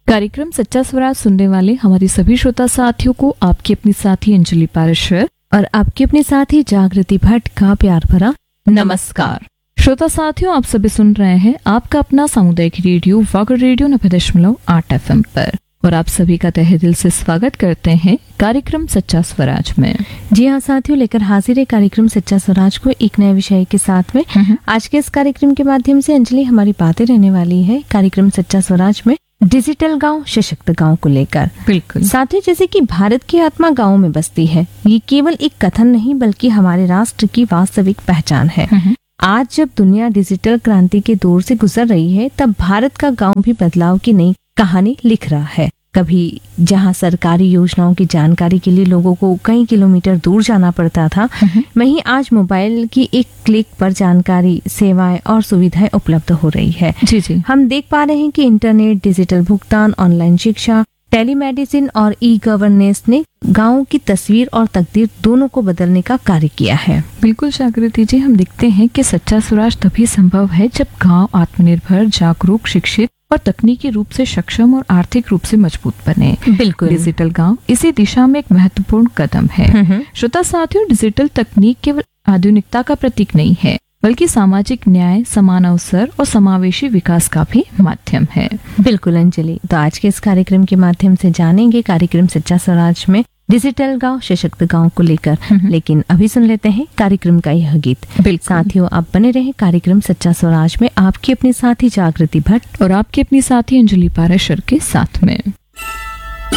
कार्यक्रम सच्चा स्वराज सुनने वाले हमारे सभी श्रोता साथियों को आपकी अपनी साथी अंजलि पारेश्वर और आपकी अपनी साथी जागृति भट्ट का प्यार भरा नमस्कार। श्रोता साथियों, आप सभी सुन रहे हैं आपका अपना सामुदायिक रेडियो वागर रेडियो 90.8 FM पर, और आप सभी का तहे दिल से स्वागत करते हैं कार्यक्रम सच्चा स्वराज में। जी हाँ साथियों, लेकर हाजिर है कार्यक्रम सच्चा स्वराज को एक नए विषय के साथ में। आज के इस कार्यक्रम के माध्यम से अंजलि हमारी बातें रहने वाली है कार्यक्रम सच्चा स्वराज में डिजिटल गांव सशक्त गांव को लेकर। बिल्कुल साथियों, जैसे कि भारत की आत्मा गांव में बसती है, ये केवल एक कथन नहीं बल्कि हमारे राष्ट्र की वास्तविक पहचान है। आज जब दुनिया डिजिटल क्रांति के दौर से गुजर रही है, तब भारत का गांव भी बदलाव की नई कहानी लिख रहा है। कभी जहां सरकारी योजनाओं की जानकारी के लिए लोगों को कई किलोमीटर दूर जाना पड़ता था, वहीं आज मोबाइल की एक क्लिक पर जानकारी, सेवाएं और सुविधाएं उपलब्ध हो रही है। जी जी, हम देख पा रहे हैं कि इंटरनेट, डिजिटल भुगतान, ऑनलाइन शिक्षा, टेलीमेडिसिन और ई गवर्नेंस ने गाँव की तस्वीर और तकदीर दोनों को बदलने का कार्य किया है। बिल्कुल जागृति जी, हम देखते हैं कि सच्चा स्वराज तभी संभव है जब गांव आत्मनिर्भर, जागरूक, शिक्षित और तकनीकी रूप से सक्षम और आर्थिक रूप से मजबूत बने। बिल्कुल, डिजिटल गांव इसी दिशा में एक महत्वपूर्ण कदम है। श्रोता साथियों, डिजिटल तकनीक केवल आधुनिकता का प्रतीक नहीं है, बल्कि सामाजिक न्याय, समान अवसर और समावेशी विकास का भी माध्यम है। बिल्कुल अंजलि, तो आज के इस कार्यक्रम के माध्यम से जानेंगे कार्यक्रम सच्चा स्वराज में डिजिटल गांव सशक्त गांव को लेकर। लेकिन अभी सुन लेते हैं कार्यक्रम का यह गीत। साथियों, आप बने रहे कार्यक्रम सच्चा स्वराज में आपकी अपनी साथी जागृति भट्ट और आपकी अपनी साथी अंजलि पारेश्वर के साथ में।